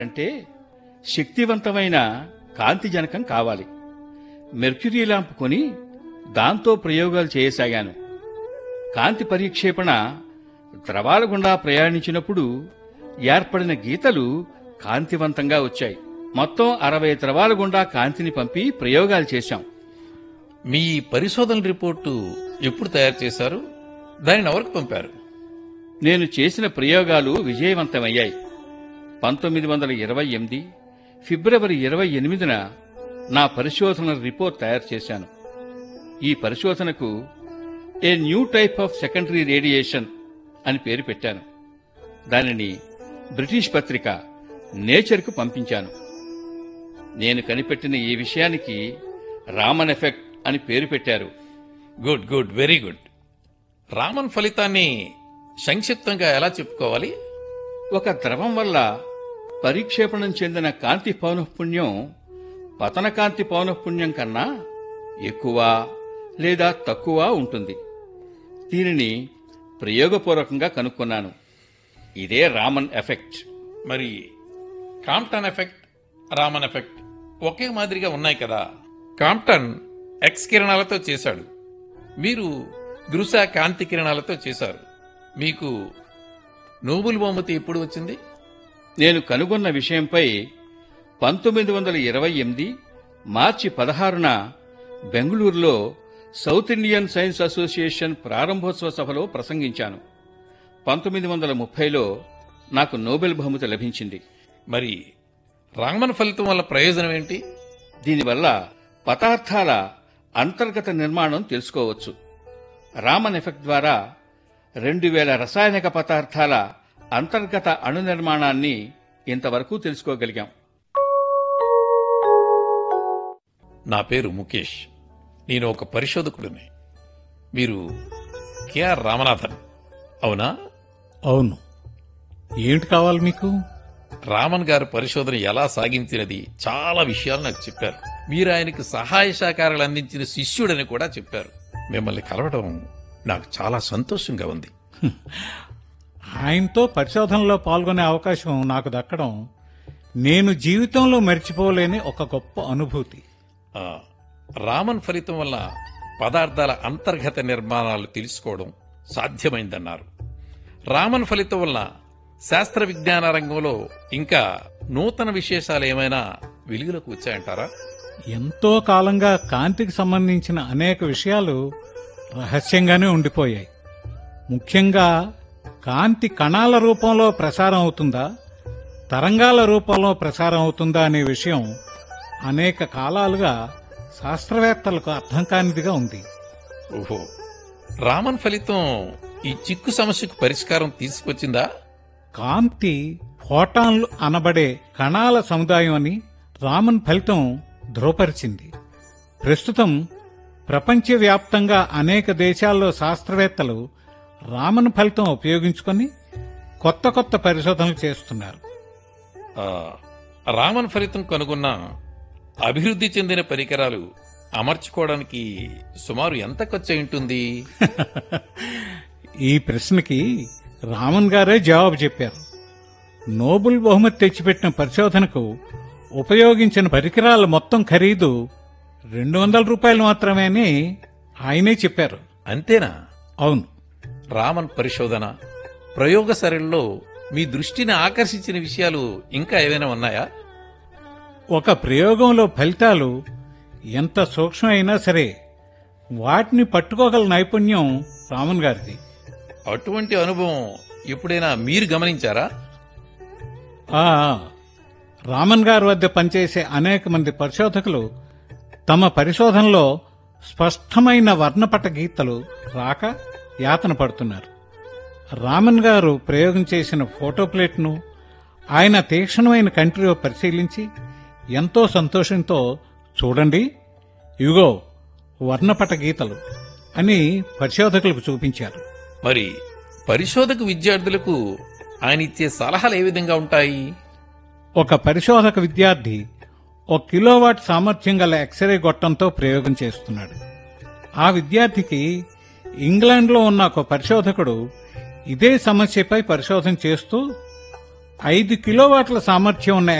అంటే శక్తివంతమైన కాంతిజనకం కావాలి. మెర్క్యూరీ ల్యాంప్ కొని దాంతో ప్రయోగాలు చేయసాగాను. కాంతి పరిక్షేపణ ద్రవాల గుండా ప్రయాణించినప్పుడు ఏర్పడిన గీతలు కాంతివంతంగా వచ్చాయి. మొత్తం 60 ద్రవాల గుండా కాంతిని పంపి ప్రయోగాలు చేశాం. మీ పరిశోధన రిపోర్టు ఎప్పుడు తయారు చేశారు? దానిని ఎవరికి పంపారు? నేను చేసిన ప్రయోగాలు విజయవంతమయ్యాయి. 1928 ఫిబ్రవరి 28న నా పరిశోధన రిపోర్ట్ తయారు చేశాను. ఈ పరిశోధనకు a new type of secondary radiation అని పేరు పెట్టాను. దానిని బ్రిటిష్ పత్రిక నేచర్కు పంపించాను. నేను కనిపెట్టిన ఈ విషయానికి రామన్ ఎఫెక్ట్ అని పేరు పెట్టారు. Good good, very good. Raman ఫలితాన్ని సంక్షిప్తంగా ఎలా చెప్పుకోవాలి? ఒక ద్రవం వల్ల పరిక్షేపణం చెందిన కాంతి పౌనఃపుణ్యం పతన కాంతి పౌనఃపుణ్యం కన్నా ఎక్కువ లేదా తక్కువ ఉంటుంది. దీనిని ప్రయోగపూర్వకంగా కనుక్కున్నాను. ఇదే రామన్ ఎఫెక్ట్. మరి కాంప్టన్ ఎఫెక్ట్, రామన్ ఎఫెక్ట్ ఒకే మాదిరిగా ఉన్నాయి కదా? కాంప్టన్ ఎక్స్ కిరణాలతో చేశాడు, మీరు దృశ్య కాంతి కిరణాలతో చేశారు. మీకు నోబెల్ బహుమతి ఎప్పుడు వచ్చింది? నేను కనుగొన్న విషయంపై 1928 మార్చి 16న బెంగళూరులో సౌత్ ఇండియన్ సైన్స్ అసోసియేషన్ ప్రారంభోత్సవ సభలో ప్రసంగించాను. 1930లో నాకు నోబెల్ బహుమతి లభించింది. మరి రామన్ ఫలితం వల్ల ప్రయోజనం ఏంటి? దీనివల్ల పదార్థాల అంతర్గత నిర్మాణం తెలుసుకోవచ్చు. రామన్ ఎఫెక్ట్ ద్వారా 2000 రసాయనిక పదార్థాల అంతర్గత అణు నిర్మాణాన్ని ఇంతవరకు తెలుసుకోగలిగాం. నా పేరు ముఖేష్. నేను ఒక పరిశోధకుడిని. మీరు కెఆర్ రామనాథన్ అవునా? అవును. ఏంటి కావాలి మీకు? రామన్ గారి పరిశోధన ఎలా సాగించినది చాలా విషయాలు నాకు చెప్పారు. మీరు ఆయనకు సహాయ సహకారాలు అందించిన శిష్యుడని కూడా చెప్పారు. మిమ్మల్ని కలవడం నాకు చాలా సంతోషంగా ఉంది. ఆయనతో పరిశోధనలో పాల్గొనే అవకాశం నాకు దక్కడం నేను జీవితంలో మర్చిపోలేని ఒక గొప్ప అనుభూతి. రామన్ ఫలితం వల్ల పదార్థాల అంతర్గత నిర్మాణాలు తెలుసుకోవడం సాధ్యమైందన్నారు. రామన్ ఫలితం వల్ల శాస్త్ర విజ్ఞాన రంగంలో ఇంకా నూతన విశేషాలు ఏమైనా వెలుగులోకి వచ్చాయంటారా? ఎంతో కాలంగా కాంతికి సంబంధించిన అనేక విషయాలు రహస్యంగానే ఉండిపోయాయి. ముఖ్యంగా కాంతి కణాల రూపంలో ప్రసారం అవుతుందా, తరంగాల రూపంలో ప్రసారం అవుతుందా అనే విషయం అనేక కాలాలుగా శాస్త్రవేత్తలకు అర్థం కానిదిగా ఉంది. ఓహో, రామన్ ఫలితం ఈ చిక్కు సమస్యకు పరిష్కారం తీసుకొచ్చిందా? కాంతి ఫోటాన్లు అనబడే కణాల సముదాయం అని రామన్ ఫలితం ధృవపరిచింది. ప్రస్తుతం ప్రపంచవ్యాప్తంగా అనేక దేశాల్లో శాస్త్రవేత్తలు రామన్ ఫలితం ఉపయోగించుకొని కొత్త కొత్త పరిశోధనలు చేస్తున్నారు. రామన్ ఫలితం కనుగొన్న అభివృద్ధి చెందిన పరికరాలు అమర్చుకోవడానికి సుమారు ఎంత ఖర్చు ఉంటుంది? ఈ ప్రశ్నకి రామన్ గారే జవాబు చెప్పారు. నోబెల్ బహుమతి తెచ్చిపెట్టిన పరిశోధనకు ఉపయోగించిన పరికరాల మొత్తం ఖరీదు 200 రూపాయలు మాత్రమే అని ఆయనే చెప్పారు. అంతేనా? అవును. రామన్ పరిశోధన ప్రయోగశాలలో మీ దృష్టిని ఆకర్షించిన విషయాలు ఇంకా ఏవైనా ఉన్నాయా? ఒక ప్రయోగంలో ఫలితాలు ఎంత సూక్ష్మమైనా సరే వాటిని పట్టుకోగల నైపుణ్యం రామన్ గారిది. అటువంటి అనుభవం ఎప్పుడైనా మీరు గమనించారా? రామన్ గారి వద్ద పనిచేసే అనేక మంది పరిశోధకులు తమ పరిశోధనలో స్పష్టమైన వర్ణపట గీతలు రాక యాతన పడుతున్నారు. రామన్ గారు ప్రయోగం చేసిన ఫోటో ప్లేట్ను ఆయన తీక్షణమైన కంటిలో పరిశీలించి ఎంతో సంతోషంతో, చూడండి ఇవిగో వర్ణపట గీతలు అని పరిశోధకులకు చూపించారు. మరి పరిశోధక విద్యార్థులకు ఆయన ఇచ్చే సలహాలు ఏ విధంగా ఉంటాయి? ఒక పరిశోధక విద్యార్థి 1 కిలోవాట్ సామర్థ్యం గల ఎక్స్రే గొట్టంతో ప్రయోగం చేస్తున్నాడు. ఆ విద్యార్థికి ఇంగ్లాండ్లో ఉన్న ఒక పరిశోధకుడు ఇదే సమస్యపై పరిశోధన చేస్తూ 5 కిలోవాట్ల సామర్థ్యం ఉన్న